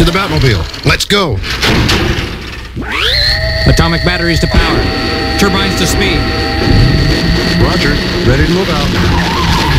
the Batmobile. Let's go. Atomic batteries to power. Turbines to speed. Roger. Ready to move out.